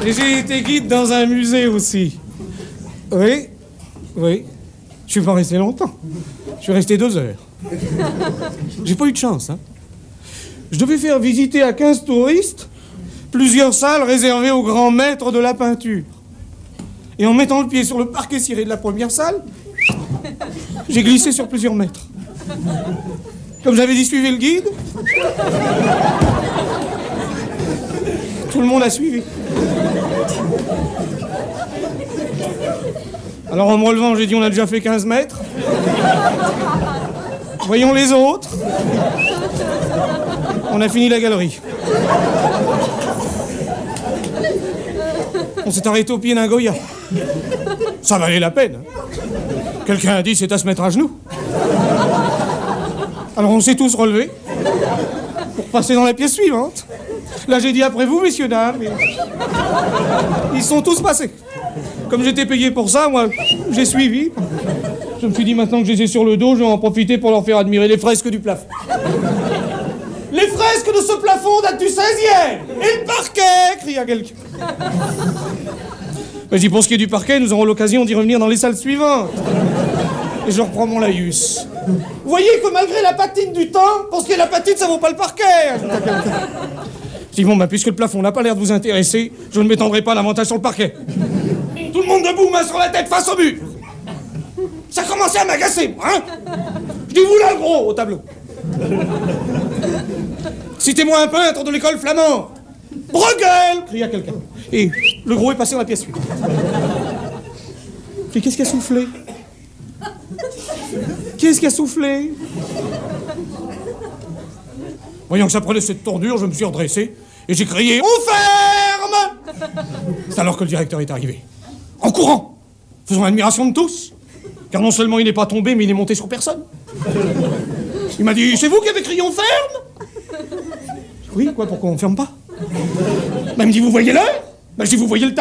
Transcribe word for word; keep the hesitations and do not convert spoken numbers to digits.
Et j'ai été guide dans un musée aussi. Oui, oui. Je suis pas resté longtemps. Je suis resté deux heures. J'ai pas eu de chance, hein. Je devais faire visiter à quinze touristes plusieurs salles réservées aux grands maîtres de la peinture. Et en mettant le pied sur le parquet ciré de la première salle, j'ai glissé sur plusieurs mètres. Comme j'avais dit, suivez le guide. Tout le monde a suivi. Alors en me relevant, j'ai dit, on a déjà fait quinze mètres. Voyons les autres. On a fini la galerie. On s'est arrêté au pied d'un Goya. Ça valait la peine. Quelqu'un a dit, c'est à se mettre à genoux. Alors on s'est tous relevés pour passer dans la pièce suivante. Là, j'ai dit, après vous, messieurs, dames. Et... ils sont tous passés. Comme j'étais payé pour ça, moi, j'ai suivi. Je me suis dit, maintenant que je les ai sur le dos, je vais en profiter pour leur faire admirer les fresques du plafond. Les fresques de ce plafond datent du seizième. Et le parquet, cria quelqu'un. Mais j'y pour ce qui est du parquet, nous aurons l'occasion d'y revenir dans les salles suivantes. Et je reprends mon laïus. Vous voyez que malgré la patine du temps, pour ce qui est de la patine, ça vaut pas le parquet. Je dis, bon, bah, puisque le plafond n'a pas l'air de vous intéresser, je ne m'étendrai pas davantage sur le parquet. Tout le monde debout, main sur la tête, face au mur. Ça commençait à m'agacer, hein. Je dis, vous là, le gros, au tableau. Citez-moi un peintre de l'école flamande. Bruegel, cria quelqu'un. Et le gros est passé dans la pièce suivante. Mais qu'est-ce qui a soufflé? Qu'est-ce qui a soufflé? Voyant que ça prenait cette tournure, je me suis redressé et j'ai crié « On ferme !» C'est alors que le directeur est arrivé. En courant, faisant l'admiration de tous, car non seulement il n'est pas tombé, mais il est monté sur personne. Il m'a dit « C'est vous qui avez crié « On ferme !» Oui, quoi, pourquoi on ferme pas? Ben, il me dit « Vous voyez l'heure ?» Ben, je dis « Vous voyez le tableau ?»